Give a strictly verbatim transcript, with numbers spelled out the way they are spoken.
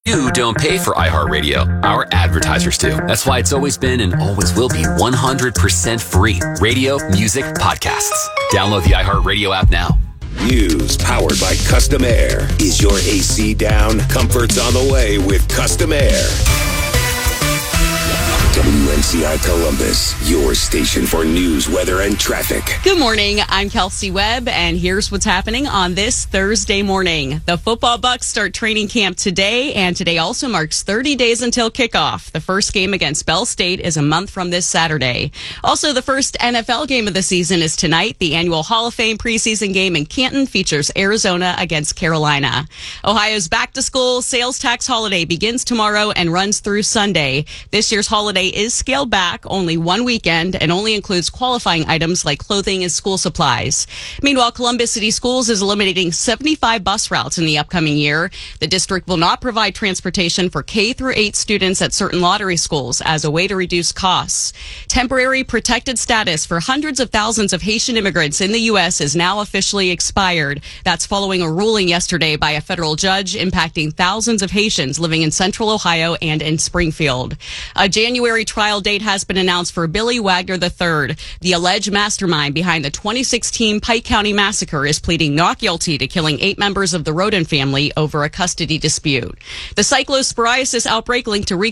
You don't pay for iHeartRadio. Our advertisers do. That's why it's always been and always will be one hundred percent free. Radio, music, podcasts. Download the iHeartRadio app now. News powered by Custom Air. Is your A C down? Comfort's on the way with Custom Air. W N C I Columbus, your station for news, weather, and traffic. Good morning. I'm Kelsey Webb, and here's what's happening on this Thursday morning. The football Bucks start training camp today, and today also marks thirty days until kickoff. The first game against Bell State is a month from this Saturday. Also, the first N F L game of the season is tonight. The annual Hall of Fame preseason game in Canton features Arizona against Carolina. Ohio's back-to-school sales tax holiday begins tomorrow and runs through Sunday. This year's holiday is scaled back, only one weekend, and only includes qualifying items like clothing and school supplies. Meanwhile, Columbus City Schools is eliminating seventy-five bus routes in the upcoming year. The district will not provide transportation for K through eight students at certain lottery schools as a way to reduce costs. Temporary protected status for hundreds of thousands of Haitian immigrants in the U S is now officially expired. That's following a ruling yesterday by a federal judge impacting thousands of Haitians living in central Ohio and in Springfield. A January trial date has been announced for Billy Wagner the third. The alleged mastermind behind the twenty sixteen Pike County massacre is pleading not guilty to killing eight members of the Roden family over a custody dispute. The cyclosporiasis outbreak linked to